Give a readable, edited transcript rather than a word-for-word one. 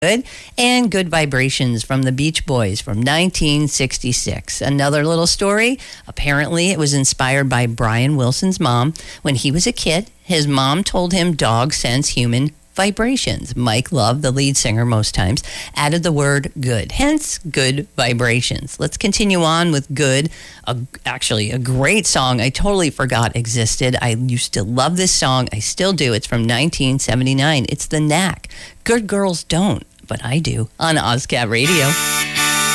Good. And Good Vibrations from the Beach Boys from 1966. Another little story. Apparently, it was inspired by Brian Wilson's mom. When he was a kid, his mom told him dogs sense human vibrations. Mike Love, the lead singer most times, added the word good, hence Good Vibrations. Let's continue on with Good, actually a great song I totally forgot existed. I used to love this song. I still do. It's from 1979. It's The Knack. Good girls don't, but I do, on OzCat Radio.